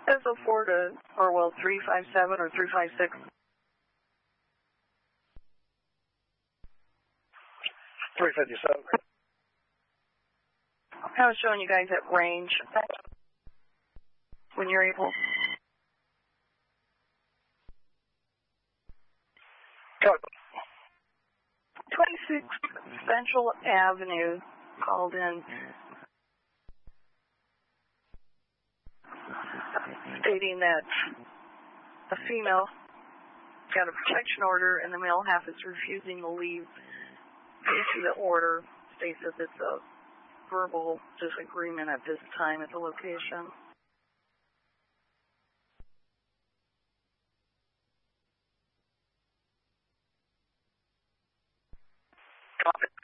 SO4 to Orwell 357 or 356. 357. I was showing you guys at range when you're able. Go. 26 Central Avenue called in stating that a female got a protection order and the male half is refusing to leave due to the order. States that it's a verbal disagreement at this time at the location. Copy.